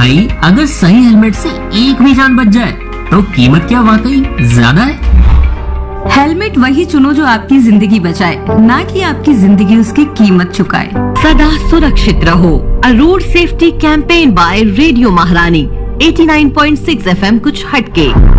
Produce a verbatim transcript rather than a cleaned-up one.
भाई अगर सही हेलमेट से एक भी जान बच जाए तो कीमत क्या वाकई ज्यादा है? हेलमेट वही चुनो जो आपकी जिंदगी बचाए, ना कि आपकी जिंदगी उसकी कीमत चुकाए। सदा सुरक्षित रहो। अ road safety campaign bye radio महारानी eighty nine point six F M कुछ हटके।